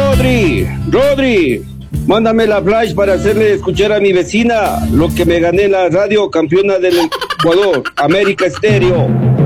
Rodri, mándame la flash para hacerle escuchar a mi vecina lo que me gané en la radio campeona del Ecuador, América Estéreo.